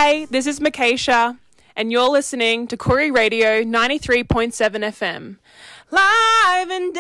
Hey, this is Makesha, and you're listening to Koori Radio 93.7 FM. Live and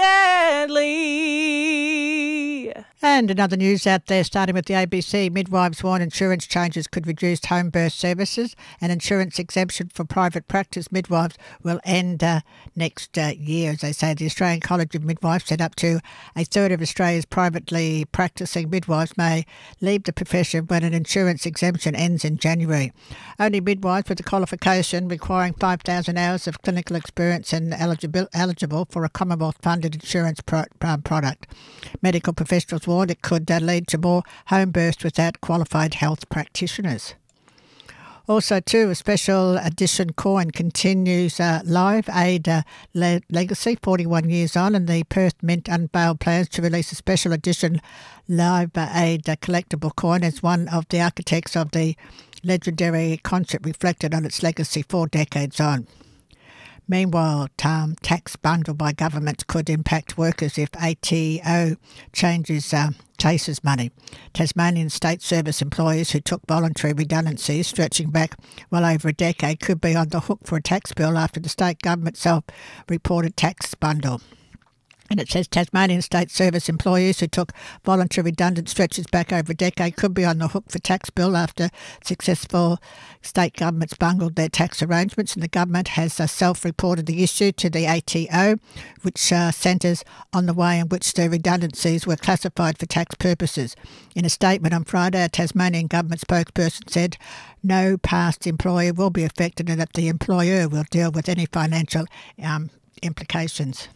deadly. And another news out there, starting with the ABC. Midwives warn insurance changes could reduce home birth services. An insurance exemption for private practice midwives will end next year. As they say, the Australian College of Midwives said up to a third of Australia's privately practising midwives may leave the profession when an insurance exemption ends in January. Only midwives with a qualification requiring 5,000 hours of clinical experience and eligible for a Commonwealth-funded insurance product. Medical professionals warned it could lead to more home births without qualified health practitioners. Also, too, a special edition coin continues Live Aid legacy, 41 years on, and the Perth Mint unveiled plans to release a special edition Live Aid collectible coin as one of the architects of the legendary concept reflected on its legacy 4 decades on. Meanwhile, tax bundle by government could impact workers if ATO changes chases money. Tasmanian State Service employees who took voluntary redundancies stretching back well over a decade could be on the hook for a tax bill after the state government self-reported tax bundle. And it says Tasmanian State Service employees who took voluntary redundant stretches back over a decade could be on the hook for tax bill after successful state governments bungled their tax arrangements, and the government has self-reported the issue to the ATO, which centres on the way in which the redundancies were classified for tax purposes. In a statement on Friday, a Tasmanian government spokesperson said no past employer will be affected and that the employer will deal with any financial implications.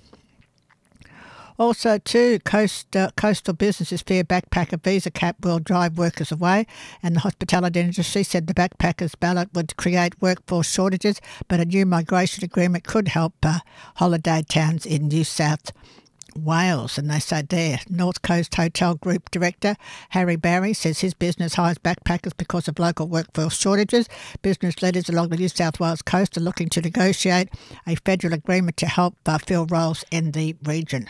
Also, too, coastal businesses fear backpacker visa cap will drive workers away, and the hospitality industry said the backpackers ballot would create workforce shortages, but a new migration agreement could help holiday towns in New South Wales. And they say there, North Coast Hotel Group Director Harry Barry says his business hires backpackers because of local workforce shortages. Business leaders along the New South Wales coast are looking to negotiate a federal agreement to help fill roles in the region.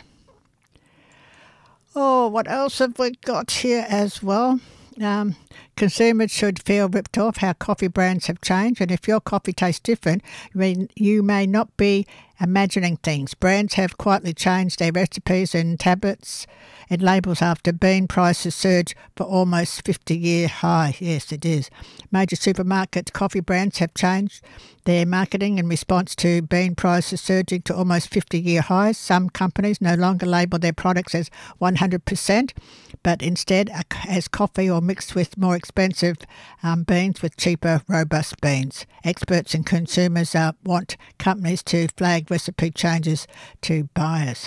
Oh, what else have we got here as well? Consumers should feel ripped off how coffee brands have changed, and if your coffee tastes different, you may not be imagining things. Brands have quietly changed their recipes and tablets and labels after bean prices surge for almost 50-year high. Yes, it is. Major supermarket coffee brands have changed their marketing in response to bean prices surging to almost 50-year highs. Some companies no longer label their products as 100%, but instead as coffee or mixed with more expensive beans with cheaper, robust beans. Experts and consumers want companies to flag recipe changes to buyers.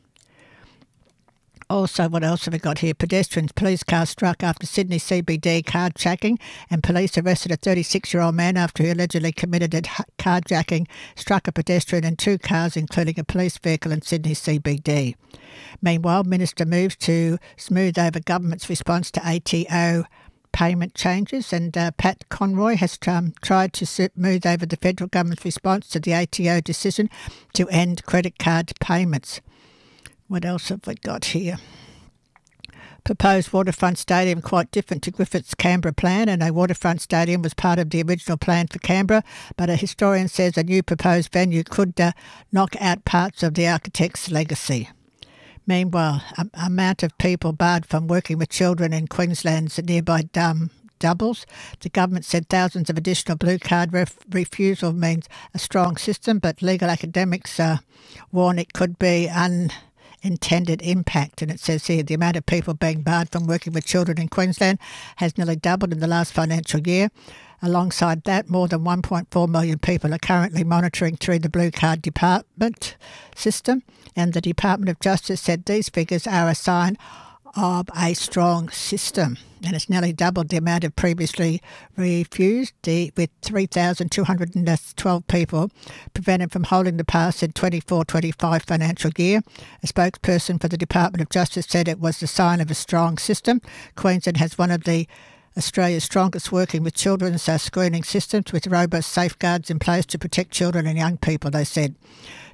Also, what else have we got here? Pedestrians. Police car struck after Sydney CBD carjacking, and police arrested a 36-year-old man after he allegedly committed a carjacking, struck a pedestrian and 2 cars, including a police vehicle in Sydney CBD. Meanwhile, Minister moves to smooth over government's response to ATO payment changes, and Pat Conroy has tried to smooth over the federal government's response to the ATO decision to end credit card payments. What else have we got here? Proposed waterfront stadium quite different to Griffith's Canberra plan, and a waterfront stadium was part of the original plan for Canberra, but a historian says a new proposed venue could knock out parts of the architect's legacy. Meanwhile, amount of people barred from working with children in Queensland's nearby doubles. The government said thousands of additional blue card refusal means a strong system, but legal academics warn it could be unintended impact. And it says here the amount of people being barred from working with children in Queensland has nearly doubled in the last financial year. Alongside that, more than 1.4 million people are currently monitoring through the Blue Card Department system, and the Department of Justice said these figures are a sign of a strong system, and it's nearly doubled the amount of previously refused, with 3,212 people prevented from holding the pass in 24-25 financial year. A spokesperson for the Department of Justice said it was the sign of a strong system. Queensland has one of Australia's strongest working with children's screening systems, with robust safeguards in place to protect children and young people, they said.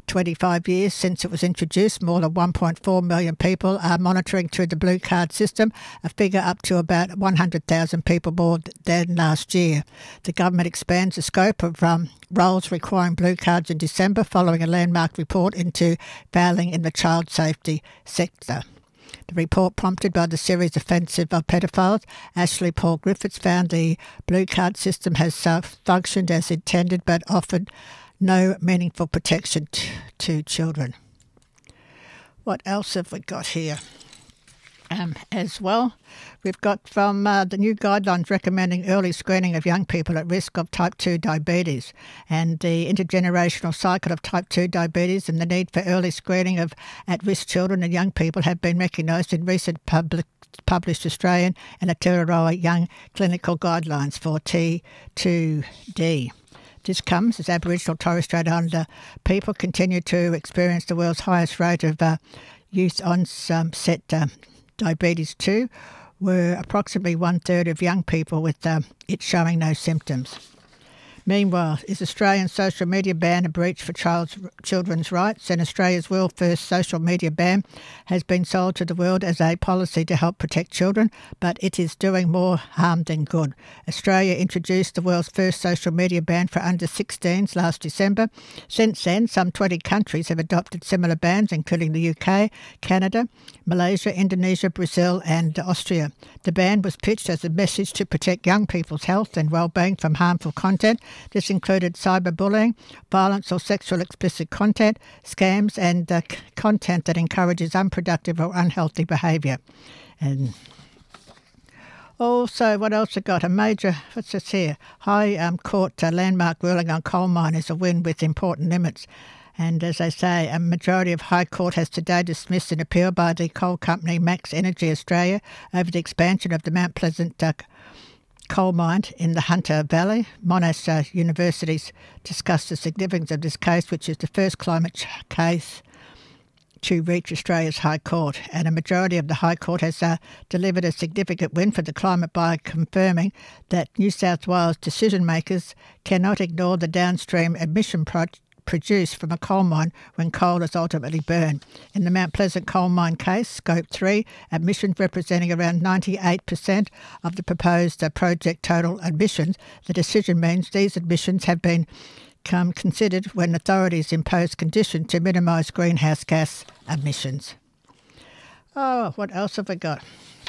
25 years since it was introduced, more than 1.4 million people are monitoring through the Blue Card system, a figure up to about 100,000 people more than last year. The government expands the scope of roles requiring Blue Cards in December following a landmark report into failing in the child safety sector. The report, prompted by the series Offensive of Pedophiles, Ashley Paul Griffiths, found the Blue Card system has functioned as intended but offered no meaningful protection to children. What else have we got here? As well, we've got from the new guidelines recommending early screening of young people at risk of type 2 diabetes, and the intergenerational cycle of type 2 diabetes and the need for early screening of at-risk children and young people have been recognised in recent published Australian and Aotearoa Young Clinical Guidelines for T2D. This comes as Aboriginal Torres Strait Islander people continue to experience the world's highest rate of youth onset diabetes 2, were approximately 1/3 of young people with it showing no symptoms. Meanwhile, is Australian social media ban a breach for children's rights? And Australia's world first social media ban has been sold to the world as a policy to help protect children, but it is doing more harm than good. Australia introduced the world's first social media ban for under 16s last December. Since then, some 20 countries have adopted similar bans, including the UK, Canada, Malaysia, Indonesia, Brazil and Austria. The ban was pitched as a message to protect young people's health and well-being from harmful content. This included cyberbullying, violence or sexual explicit content, scams and content that encourages unproductive or unhealthy behaviour. And also, what else I got? A major, what's this here? High Court landmark ruling on coal mine is a win with important limits. And as I say, a majority of High Court has today dismissed an appeal by the coal company Max Energy Australia over the expansion of the Mount Pleasant coal mine in the Hunter Valley. Monash University's discussed the significance of this case, which is the first climate case to reach Australia's High Court. And a majority of the High Court has delivered a significant win for the climate by confirming that New South Wales decision makers cannot ignore the downstream emission produced from a coal mine when coal is ultimately burned. In the Mount Pleasant coal mine case, Scope 3, emissions representing around 98% of the proposed project total emissions, the decision means these emissions have been considered when authorities impose conditions to minimise greenhouse gas emissions. Oh, what else have we got?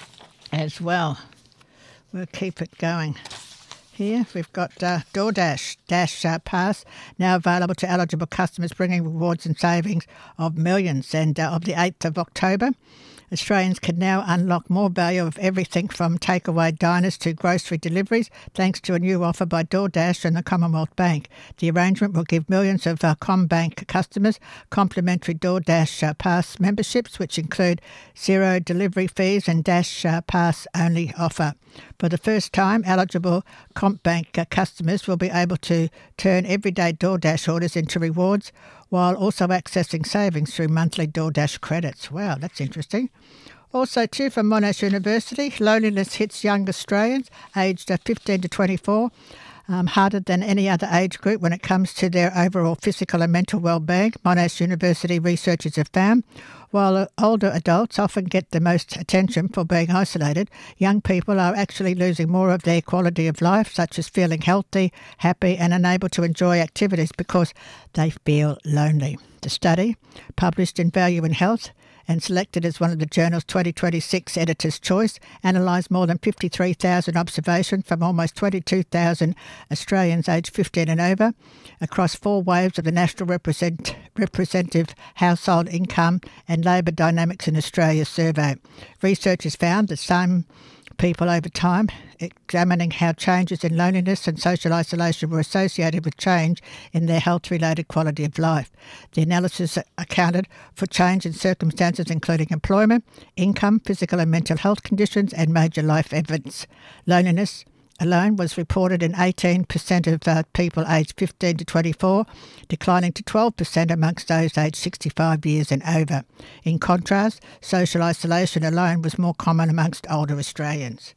As well, we'll keep it going. Here we've got DoorDash Dash Pass now available to eligible customers, bringing rewards and savings of millions. And of the 8th of October, Australians can now unlock more value of everything from takeaway diners to grocery deliveries thanks to a new offer by DoorDash and the Commonwealth Bank. The arrangement will give millions of CommBank customers complimentary DoorDash Pass memberships, which include zero delivery fees and Dash Pass only offer. For the first time, eligible CommBank customers will be able to turn everyday DoorDash orders into rewards while also accessing savings through monthly DoorDash credits. Wow, that's interesting. Also, too, from Monash University, loneliness hits young Australians aged 15 to 24 harder than any other age group when it comes to their overall physical and mental well-being, Monash University researchers have found. While older adults often get the most attention for being isolated, young people are actually losing more of their quality of life, such as feeling healthy, happy and unable to enjoy activities because they feel lonely. The study, published in Value in Health and selected as one of the journal's 2026 Editor's Choice, analysed more than 53,000 observations from almost 22,000 Australians aged 15 and over across 4 waves of the National Representative Household Income and Labour Dynamics in Australia survey. Researchers found that some people over time, examining how changes in loneliness and social isolation were associated with change in their health-related quality of life. The analysis accounted for change in circumstances including employment, income, physical and mental health conditions and major life events. Loneliness alone was reported in 18% of people aged 15 to 24, declining to 12% amongst those aged 65 years and over. In contrast, social isolation alone was more common amongst older Australians.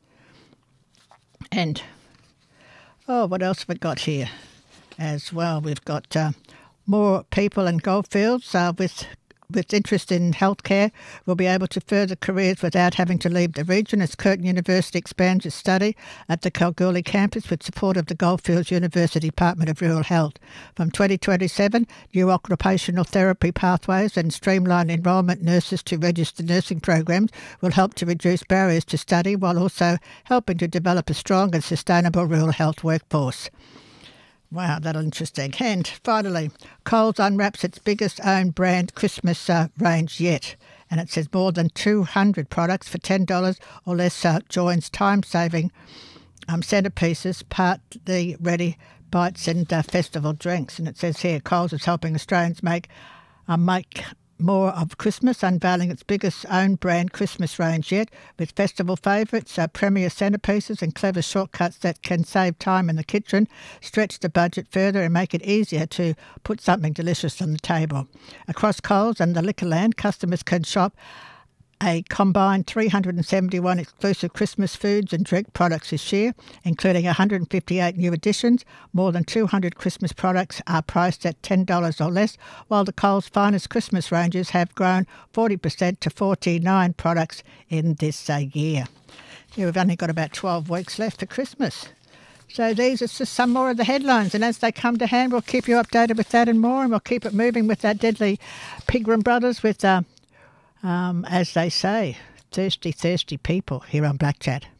And, what else have we got here as well? We've got more people in Goldfields with interest in healthcare will be able to further careers without having to leave the region as Curtin University expands its study at the Kalgoorlie campus with support of the Goldfields University Department of Rural Health. From 2027, new occupational therapy pathways and streamlined enrolment nurses to registered nursing programs will help to reduce barriers to study while also helping to develop a strong and sustainable rural health workforce. Wow, that's interesting. And finally, Coles unwraps its biggest own brand Christmas range yet. And it says more than 200 products for $10 or less joins time-saving centerpieces, partly ready bites and festival drinks. And it says here, Coles is helping Australians make more of Christmas, unveiling its biggest own brand Christmas range yet, with festival favourites, premier centerpieces and clever shortcuts that can save time in the kitchen, stretch the budget further and make it easier to put something delicious on the table. Across Coles and the Liquorland, customers can shop a combined 371 exclusive Christmas foods and drink products this year, including 158 new additions. More than 200 Christmas products are priced at $10 or less, while the Coles finest Christmas ranges have grown 40% to 49 products in this year. Yeah, we've only got about 12 weeks left for Christmas. So these are just some more of the headlines, and as they come to hand, we'll keep you updated with that and more, and we'll keep it moving with that deadly Pigram Brothers with... as they say, thirsty people here on Black Chat.